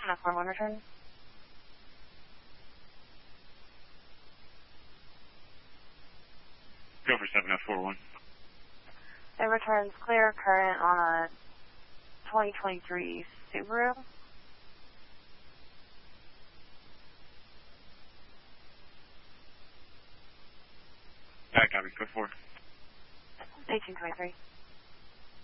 Not 41 return. Go for 7F41. It returns clear current on a 2023 Subaru. Back copy, go 4. 1823.